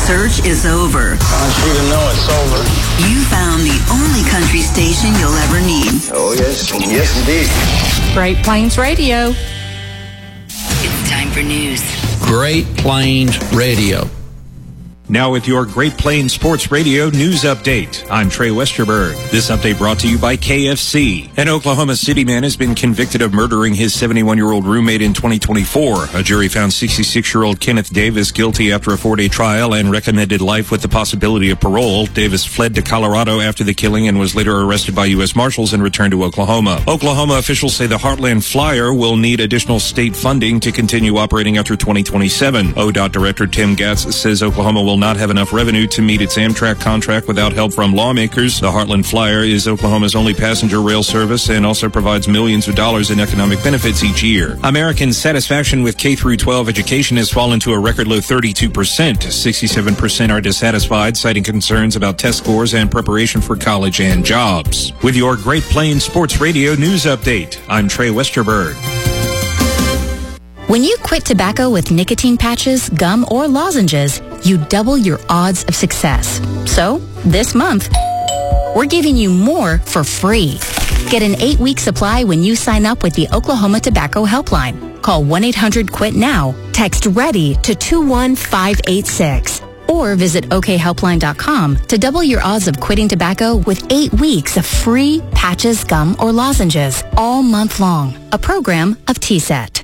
search is over. I want you to know it's over. You found the only country station you'll ever need. Oh, yes. Yes, indeed. Great Plains Radio. It's time for news. Great Plains Radio. Now with your Great Plains Sports Radio news update. I'm Trey Westerberg. This update brought to you by KFC. An Oklahoma City man has been convicted of murdering his 71-year-old roommate in 2024. A jury found 66-year-old Kenneth Davis guilty after a 4-day trial and recommended life with the possibility of parole. Davis fled to Colorado after the killing and was later arrested by U.S. Marshals and returned to Oklahoma. Oklahoma officials say the Heartland Flyer will need additional state funding to continue operating after 2027. ODOT Director Tim Gatz says Oklahoma will not have enough revenue to meet its Amtrak contract without help from lawmakers. The Heartland Flyer is Oklahoma's only passenger rail service and also provides millions of dollars in economic benefits each year. American satisfaction with K-12 education has fallen to a record low 32%. 67% are dissatisfied, citing concerns about test scores and preparation for college and jobs. With your Great Plains Sports Radio news update, I'm Trey Westerberg. When you quit tobacco with nicotine patches, gum, or lozenges, you double your odds of success. So, this month, we're giving you more for free. Get an 8-week supply when you sign up with the Oklahoma Tobacco Helpline. Call 1-800-QUIT-NOW, text READY to 21586, or visit okhelpline.com to double your odds of quitting tobacco with 8 weeks of free patches, gum, or lozenges all month long. A program of TSET.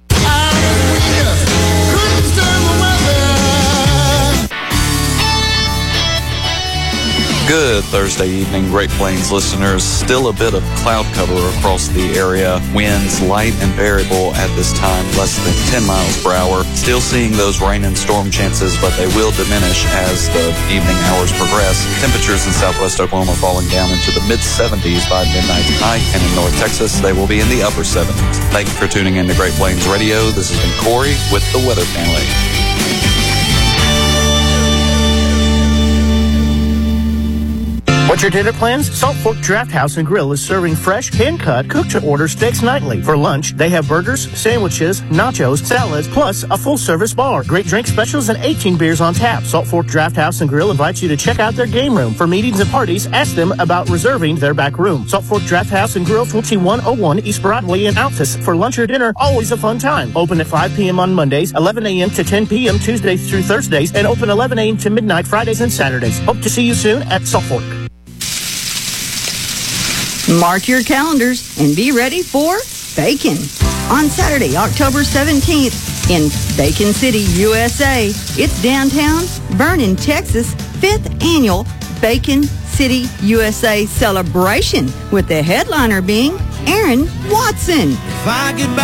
Good Thursday evening, Great Plains listeners. Still a bit of cloud cover across the area. Winds light and variable at this time, less than 10 miles per hour. Still seeing those rain and storm chances, but they will diminish as the evening hours progress. Temperatures in southwest Oklahoma falling down into the mid-70s by midnight tonight, and in North Texas, they will be in the upper 70s. Thank you for tuning in to Great Plains Radio. This has been Corey with the Weather Family. What's your dinner plans? Salt Fork Draft House and Grill is serving fresh, hand-cut, cooked-to-order steaks nightly. For lunch, they have burgers, sandwiches, nachos, salads, plus a full-service bar. Great drink specials and 18 beers on tap. Salt Fork Draft House and Grill invites you to check out their game room. For meetings and parties, ask them about reserving their back room. Salt Fork Draft House and Grill, 2101 East Broadway in Altus. For lunch or dinner, always a fun time. Open at 5 p.m. on Mondays, 11 a.m. to 10 p.m. Tuesdays through Thursdays, and open 11 a.m. to midnight Fridays and Saturdays. Hope to see you soon at Salt Fork. Mark your calendars and be ready for Bacon. On Saturday, October 17th in Bacon City, USA. It's downtown Vernon, Texas, 5th annual Bacon City, USA celebration with the headliner being Aaron Watson. If I get back